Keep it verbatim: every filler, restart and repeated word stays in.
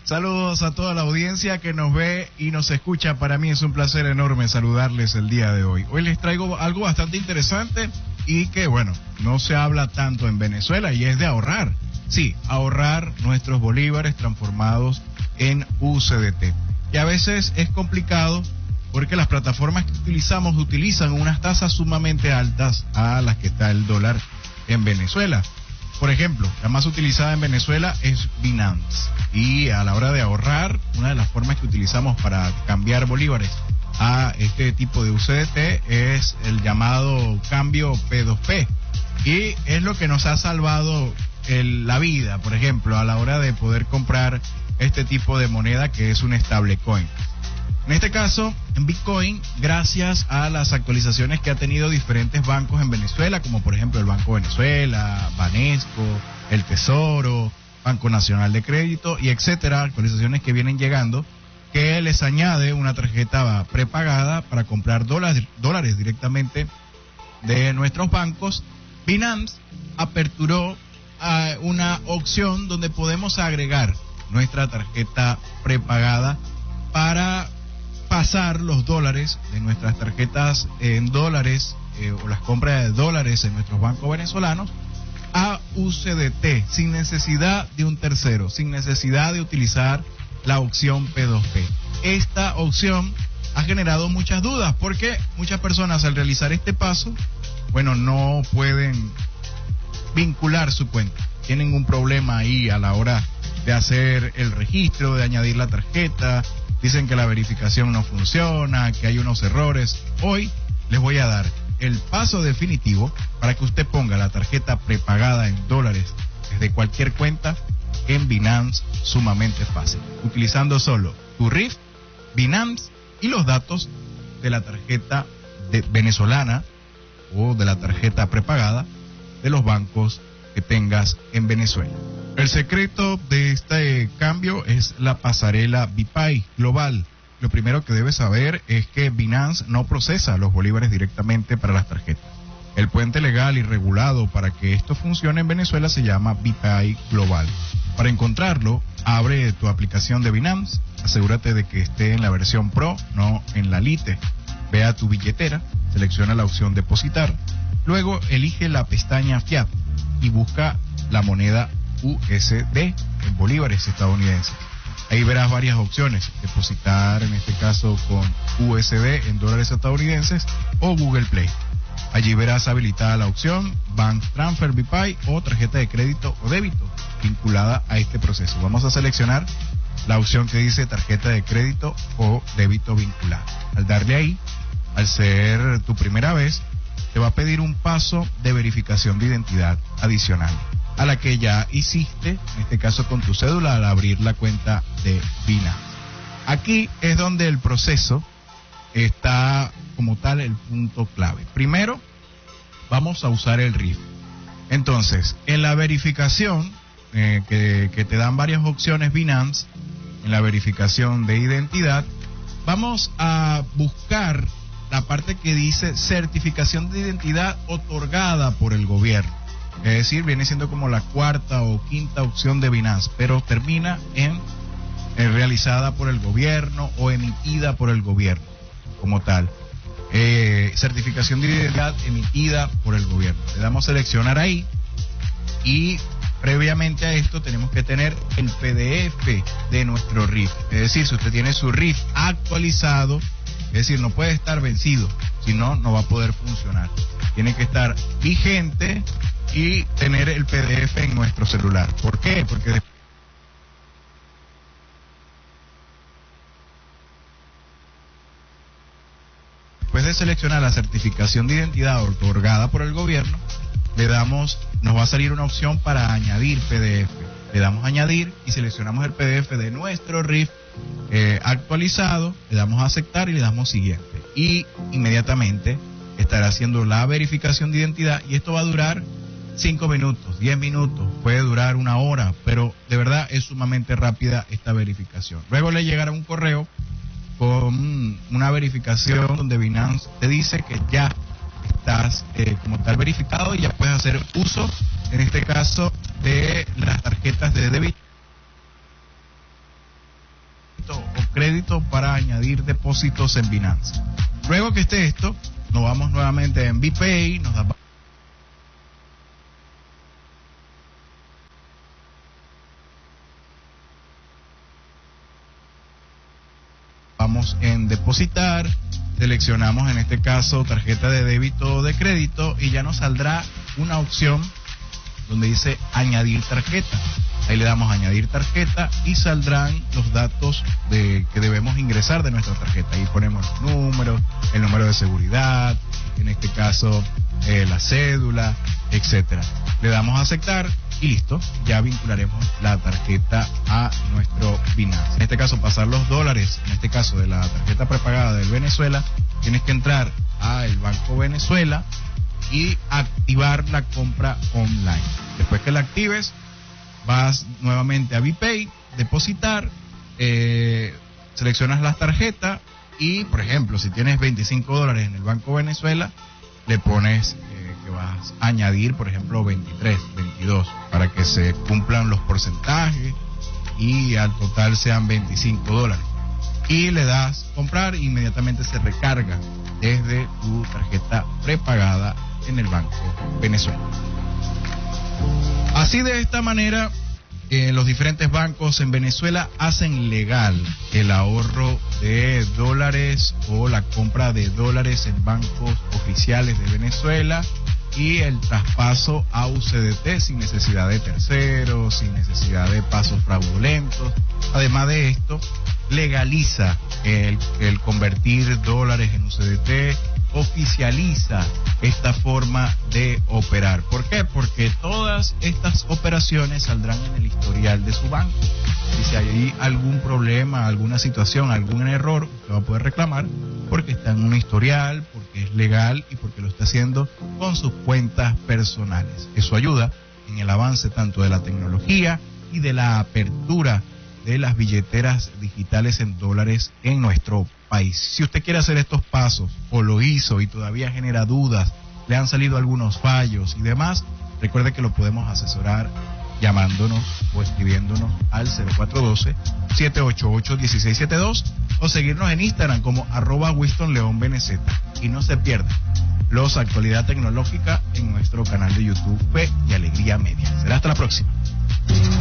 Saludos a toda la audiencia que nos ve y nos escucha. Para mí es un placer enorme saludarles el día de hoy. Hoy les traigo algo bastante interesante y que, bueno, no se habla tanto en Venezuela, y es de ahorrar. Sí, ahorrar nuestros bolívares transformados en U C D T. Y a veces es complicado porque las plataformas que utilizamos utilizan unas tasas sumamente altas a las que está el dólar en Venezuela. Por ejemplo, la más utilizada en Venezuela es Binance. Y a la hora de ahorrar, una de las formas que utilizamos para cambiar bolívares a este tipo de U C D T es el llamado cambio P dos P. Y es lo que nos ha salvado el, la vida, por ejemplo, a la hora de poder comprar este tipo de moneda que es un stablecoin. En este caso, en Bitcoin, gracias a las actualizaciones que ha tenido diferentes bancos en Venezuela, como por ejemplo el Banco Venezuela, Banesco, el Tesoro, Banco Nacional de Crédito y etcétera, actualizaciones que vienen llegando, que les añade una tarjeta prepagada para comprar dólares, dólares directamente de nuestros bancos. Binance aperturó uh, una opción donde podemos agregar nuestra tarjeta prepagada para pasar los dólares de nuestras tarjetas en dólares eh, o las compras de dólares en nuestros bancos venezolanos a U C D T sin necesidad de un tercero, sin necesidad de utilizar la opción P dos P. Esta opción ha generado muchas dudas porque muchas personas al realizar este paso, bueno, no pueden vincular su cuenta. Tienen un problema ahí a la hora de hacer el registro, de añadir la tarjeta. Dicen que la verificación no funciona, que hay unos errores. Hoy les voy a dar el paso definitivo para que usted ponga la tarjeta prepagada en dólares desde cualquier cuenta en Binance, sumamente fácil, utilizando solo tu R I F, Binance y los datos de la tarjeta de venezolana o de la tarjeta prepagada de los bancos que tengas en Venezuela. El secreto de este cambio es la pasarela BitPay global. Lo primero que debes saber es que Binance no procesa los bolívares directamente para las tarjetas. El puente legal y regulado para que esto funcione en Venezuela se llama BitPay global. Para encontrarlo, abre tu aplicación de Binance, asegúrate de que esté en la versión Pro, no en la Lite. Ve a tu billetera, selecciona la opción depositar, luego elige la pestaña Fiat y busca la moneda U S D en bolívares estadounidenses. Ahí verás varias opciones: depositar, en este caso con U S D en dólares estadounidenses, o Google Play. Allí verás habilitada la opción Bank Transfer BitPay o tarjeta de crédito o débito vinculada a este proceso. Vamos a seleccionar la opción que dice tarjeta de crédito o débito vinculada. Al darle ahí, al ser tu primera vez, te va a pedir un paso de verificación de identidad adicional a la que ya hiciste, en este caso con tu cédula, al abrir la cuenta de Binance. Aquí es donde el proceso está como tal el punto clave. Primero, vamos a usar el R I F. Entonces, en la verificación, eh, que, que te dan varias opciones Binance, en la verificación de identidad, vamos a buscar la parte que dice certificación de identidad otorgada por el gobierno. Es decir, viene siendo como la cuarta o quinta opción de Binance, pero termina en eh, realizada por el gobierno o emitida por el gobierno como tal. Eh, certificación de identidad emitida por el gobierno. Le damos a seleccionar ahí y previamente a esto tenemos que tener el P D F de nuestro R I F. Es decir, si usted tiene su R I F actualizado, es decir, no puede estar vencido, si no, no va a poder funcionar. Tiene que estar vigente y tener el P D F en nuestro celular. ¿Por qué? Porque después de seleccionar la certificación de identidad otorgada por el gobierno, le damos, nos va a salir una opción para añadir P D F. Le damos añadir y seleccionamos el P D F de nuestro R I F eh, actualizado, le damos a aceptar y le damos siguiente. Y inmediatamente estará haciendo la verificación de identidad y esto va a durar cinco minutos, diez minutos, puede durar una hora, pero de verdad es sumamente rápida esta verificación. Luego le llegará un correo con una verificación donde Binance te dice que ya estás eh, como tal verificado y ya puedes hacer uso, en este caso, de las tarjetas de débito crédito para añadir depósitos en Binance. Luego que esté esto, nos vamos nuevamente en BPay, nos da vamos en depositar, seleccionamos en este caso tarjeta de débito o de crédito y ya nos saldrá una opción donde dice añadir tarjeta. Ahí le damos añadir tarjeta y saldrán los datos de que debemos ingresar de nuestra tarjeta. Ahí ponemos los números, el número de seguridad, en este caso eh, la cédula, etcétera. Le damos a aceptar y listo, ya vincularemos la tarjeta a nuestro Binance. En este caso pasar los dólares, en este caso de la tarjeta prepagada del Venezuela, tienes que entrar a el Banco Venezuela y activar la compra online. Después que la actives, vas nuevamente a BPay, depositar, eh, seleccionas las tarjetas y, por ejemplo, si tienes veinticinco dólares en el Banco Venezuela, le pones eh, que vas a añadir, por ejemplo, veintitrés, veintidós, para que se cumplan los porcentajes y al total sean veinticinco dólares. Y le das comprar, inmediatamente se recarga desde tu tarjeta prepagada en el Banco Venezuela. Así, de esta manera, eh, los diferentes bancos en Venezuela hacen legal el ahorro de dólares o la compra de dólares en bancos oficiales de Venezuela y el traspaso a U C D T sin necesidad de terceros, sin necesidad de pasos fraudulentos. Además de esto, legaliza el, el convertir dólares en U C D T, oficializa esta forma de operar. ¿Por qué? Porque todas estas operaciones saldrán en el historial de su banco. Y si hay algún problema, alguna situación, algún error, usted va a poder reclamar porque está en un historial, porque es legal y porque lo está haciendo con sus cuentas personales. Eso ayuda en el avance tanto de la tecnología y de la apertura de las billeteras digitales en dólares en nuestro país. Si usted quiere hacer estos pasos o lo hizo y todavía genera dudas, le han salido algunos fallos y demás, recuerde que lo podemos asesorar llamándonos o escribiéndonos al cero cuatro uno dos, siete ocho ocho, uno seis siete dos o seguirnos en Instagram como arroba Winston León B N Z. Y no se pierda los Actualidad Tecnológica en nuestro canal de YouTube Fe y Alegría Media. Será hasta la próxima.